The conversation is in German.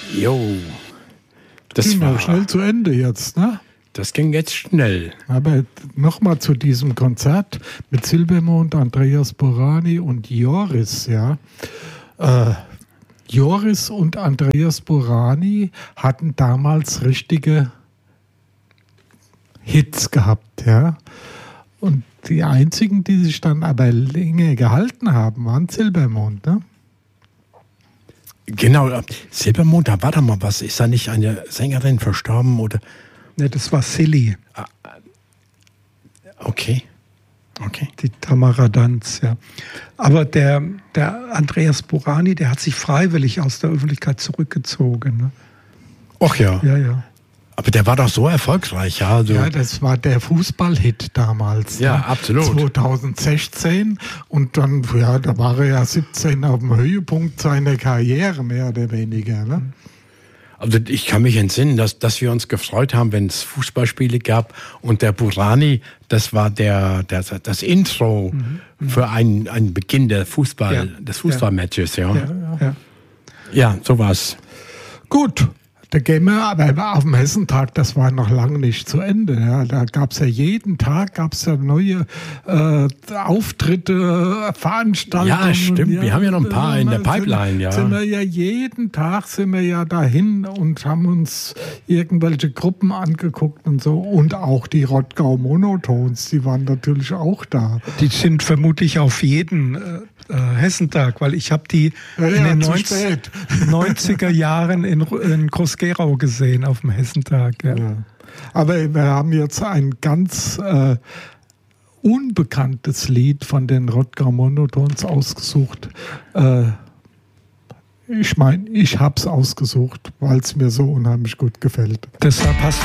Jo. Das ging auch schnell zu Ende jetzt, ne? Das ging jetzt schnell. Aber nochmal zu diesem Konzert mit Silbermond, Andreas Borani und Joris, ja. Joris und Andreas Borani hatten damals richtige Hits gehabt, ja. Und die einzigen, die sich dann aber länger gehalten haben, waren Silbermond, ne? Genau, Silbermond, da war doch mal was. Ist da nicht eine Sängerin verstorben oder? Ne, das war Silly. Okay. Die Tamara Danz, ja. Aber der Andreas Borani, der hat sich freiwillig aus der Öffentlichkeit zurückgezogen. Ne? Ach ja. Ja. Aber der war doch so erfolgreich, ja. Also ja, das war der Fußballhit damals. Ja, ne? absolut. 2016 und dann, ja, da war er ja 17 auf dem Höhepunkt seiner Karriere, mehr oder weniger, ne? Also ich kann mich entsinnen, dass wir uns gefreut haben, wenn es Fußballspiele gab und der Borani, das war das Intro für einen Beginn des Fußballmatches, ja. Ja, so war's. Gut. Da gehen wir aber auf dem Hessentag, das war noch lange nicht zu Ende. Ja. Da gab es ja jeden Tag neue Auftritte, Veranstaltungen. Ja, stimmt. Wir haben ja noch ein paar in der Pipeline, ja. Jeden Tag sind wir ja dahin und haben uns irgendwelche Gruppen angeguckt und so. Und auch die Rottgau Monotones, die waren natürlich auch da. Die sind vermutlich auf jeden Hessentag, weil ich habe die in den 90er Jahren in Groß-Gerau gesehen auf dem Hessentag. Ja. Ja. Aber wir haben jetzt ein ganz unbekanntes Lied von den Rottgau Monotones ausgesucht. Ich habe es ausgesucht, weil es mir so unheimlich gut gefällt. Deshalb hast